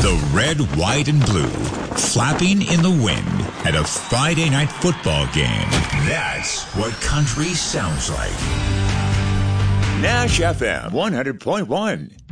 The red, white, and blue flapping in the wind at a Friday night football game. That's what country sounds like. Nash FM 100.1.